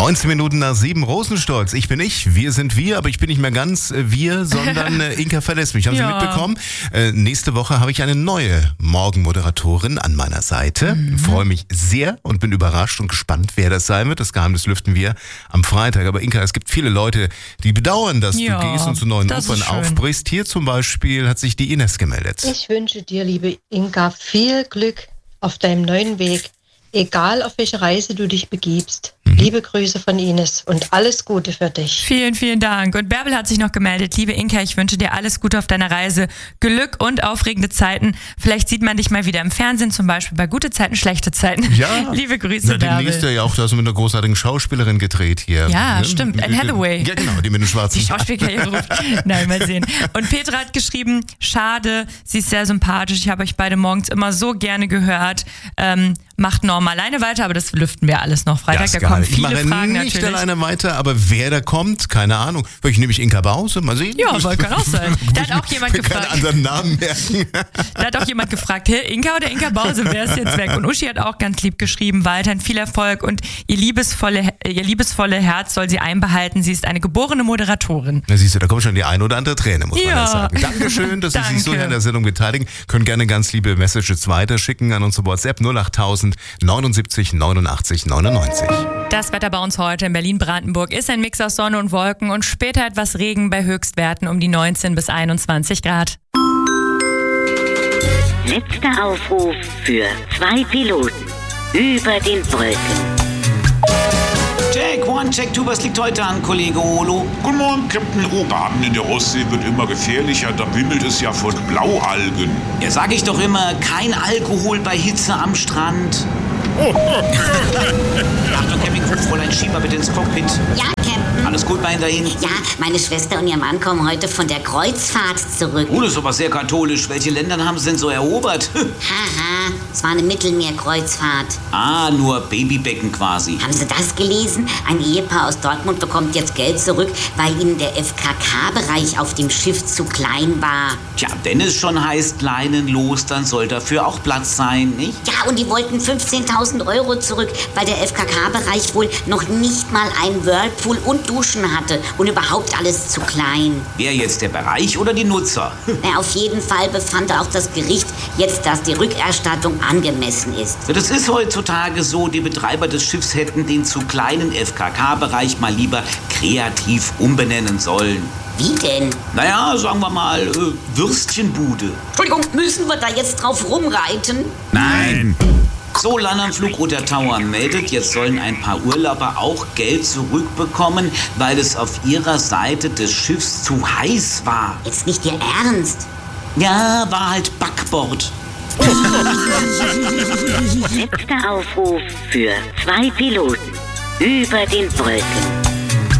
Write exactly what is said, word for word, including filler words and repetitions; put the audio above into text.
neunzehn Minuten nach sieben, Rosenstolz. Ich bin ich, wir sind wir, aber ich bin nicht mehr ganz äh, wir, sondern äh, Inka verlässt mich. Haben Ja. Sie mitbekommen? Äh, nächste Woche habe ich eine neue Morgenmoderatorin an meiner Seite. Mhm. Freue mich sehr und bin überrascht und gespannt, wer das sein wird. Das Geheimnis lüften wir am Freitag. Aber Inka, es gibt viele Leute, die bedauern, dass Ja, du gehst und zu neuen das Ufern ist schön. aufbrichst. Hier zum Beispiel hat sich die Ines gemeldet. Ich wünsche dir, liebe Inka, viel Glück auf deinem neuen Weg, egal auf welche Reise du dich begibst. Mhm. Liebe Grüße von Ines und alles Gute für dich. Vielen, vielen Dank. Und Bärbel hat sich noch gemeldet. Liebe Inka, ich wünsche dir alles Gute auf deiner Reise, Glück und aufregende Zeiten. Vielleicht sieht man dich mal wieder im Fernsehen, zum Beispiel bei gute Zeiten, schlechte Zeiten. Ja. Liebe Grüße, Na, demnächst Bärbel. ja auch, da hast du mit einer großartigen Schauspielerin gedreht hier. Ja, Ne? stimmt. Anne Hathaway. Ja, genau, die mit dem schwarzen Die Schauspielkarriere ruft. Nein, mal sehen. Und Petra hat geschrieben, schade, sie ist sehr sympathisch. Ich habe euch beide morgens immer so gerne gehört. Ähm, macht Norm alleine weiter, aber das lüften wir alles noch Freitag. Das Da ist geil. kommen Ich viele mache Fragen nicht natürlich. alleine weiter, aber wer da kommt, keine Ahnung. Vielleicht nehme ich Inka Bause, mal sehen. Ja, aber kann auch sein. Da hat auch jemand Ich kann gefragt. anderen Namen merken. Da hat auch jemand gefragt, hey, Inka oder Inka Bause, wer ist jetzt weg? Und Uschi hat auch ganz lieb geschrieben, weiterhin viel Erfolg und ihr liebesvolle, ihr liebesvolle Herz soll sie einbehalten. Sie ist eine geborene Moderatorin. Na siehst du, da kommt schon die ein oder andere Träne, muss man Ja. ja sagen. Dankeschön, dass Sie sich so Danke. hier an der Sendung beteiligen. Können gerne ganz liebe Messages weiterschicken an unsere WhatsApp null acht tausend neunundsiebzig neunundachtzig neunundneunzig. Das Wetter bei uns heute in Berlin-Brandenburg ist ein Mix aus Sonne und Wolken und später etwas Regen bei Höchstwerten um die neunzehn bis einundzwanzig Grad. Letzter Aufruf für zwei Piloten über den Wolken. Check, one, check, two, was liegt heute an, Kollege Olo? Guten Morgen, Captain. Oh, Baden in der Ostsee wird immer gefährlicher. Da wimmelt es ja von Blaualgen. Ja, sag ich doch immer, kein Alkohol bei Hitze am Strand. Achtung, Campingcrew, Fräulein, schieb mal bitte ins Cockpit. Ja, Captain. Alles gut bei Ihnen dahin? Ja, meine Schwester und ihr Mann kommen heute von der Kreuzfahrt zurück. Oh, das ist aber sehr katholisch. Welche Länder haben Sie denn so erobert? Haha, es war eine Mittelmeerkreuzfahrt. ah, nur Babybecken quasi. Haben Sie das gelesen? Ein Ehepaar aus Dortmund bekommt jetzt Geld zurück, weil ihnen der F K K-Bereich auf dem Schiff zu klein war. Tja, wenn es schon heißt leinenlos, dann soll dafür auch Platz sein, nicht? Ja, und die wollten fünfzehntausend Euro zurück, weil der F K K-Bereich wohl noch nicht mal ein Whirlpool und Duschen hatte und überhaupt alles zu klein. Wer jetzt, der Bereich oder die Nutzer? Na, auf jeden Fall befand auch das Gericht jetzt, dass die Rückerstattung angemessen ist. Ja, das ist heutzutage so, die Betreiber des Schiffs hätten den zu kleinen F K K-Bereich mal lieber kreativ umbenennen sollen. Wie denn? Naja, sagen wir mal, äh, Würstchenbude. Entschuldigung, müssen wir da jetzt drauf rumreiten? Nein. So, Land Flugroter Tauern meldet, jetzt sollen ein paar Urlauber auch Geld zurückbekommen, weil es auf ihrer Seite des Schiffs zu heiß war. Jetzt nicht Ihr Ernst. Ja, war halt Backbord. Letzter Aufruf für zwei Piloten über den Wolken.